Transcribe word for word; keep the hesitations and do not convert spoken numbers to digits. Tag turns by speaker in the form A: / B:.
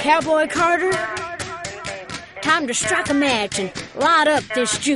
A: Cowboy Carter? Time to strike a match and light up this jukebox.